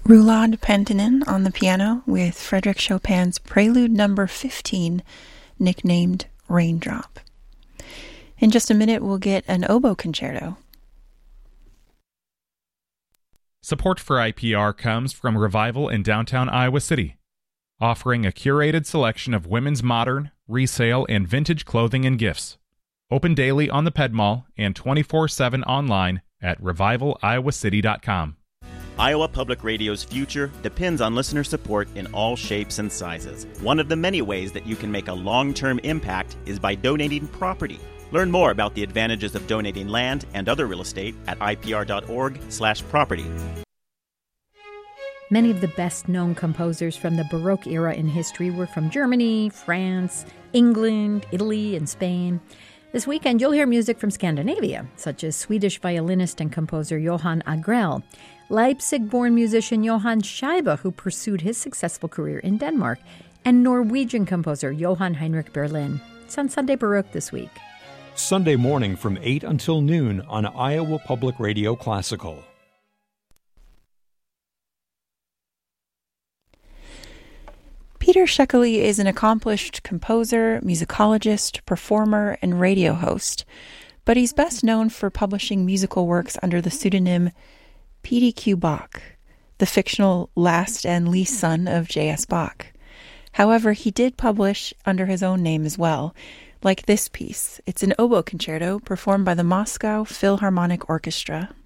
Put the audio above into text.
Roulade Pentinen on the piano with Frédéric Chopin's Prelude No. 15, nicknamed Raindrop. In just a minute, we'll get an oboe concerto. Support for IPR comes from Revival in downtown Iowa City, offering a curated selection of women's modern, resale, and vintage clothing and gifts. Open daily on the Ped Mall and 24/7 online at revivaliowacity.com. Iowa Public Radio's future depends on listener support in all shapes and sizes. One of the many ways that you can make a long-term impact is by donating property. Learn more about the advantages of donating land and other real estate at ipr.org/property. Many of the best-known composers from the Baroque era in history were from Germany, France, England, Italy, and Spain. This weekend, you'll hear music from Scandinavia, such as Swedish violinist and composer Johan Agrell, Leipzig-born musician Johann Scheibe, who pursued his successful career in Denmark, and Norwegian composer Johann Heinrich Berlin. It's on Sunday Baroque this week. Sunday morning from 8 until noon on Iowa Public Radio Classical. Peter Szekely is an accomplished composer, musicologist, performer, and radio host, but he's best known for publishing musical works under the pseudonym P.D.Q. Bach, the fictional last and least son of J.S. Bach. However, he did publish under his own name as well, like this piece. It's an oboe concerto performed by the Moscow Philharmonic Orchestra.